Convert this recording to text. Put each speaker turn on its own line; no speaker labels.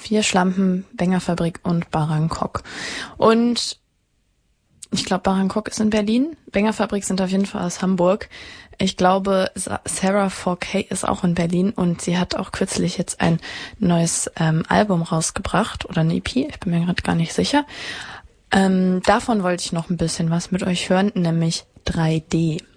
4 Schlampen, Wenger-Fabrik und Bangkok. Und ich glaube, Bangkok ist in Berlin. Wenger-Fabrik sind auf jeden Fall aus Hamburg. Ich glaube, Sarah 4K ist auch in Berlin und sie hat auch kürzlich jetzt ein neues Album rausgebracht oder eine EP, ich bin mir gerade gar nicht sicher. Davon wollte ich noch ein bisschen was mit euch hören, nämlich 3D.